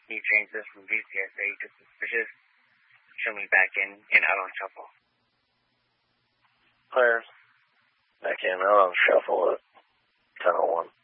Can you change this from VCSA to suspicious? Show me back in and out on shuffle. Clear. Back in, out on shuffle at 10:01.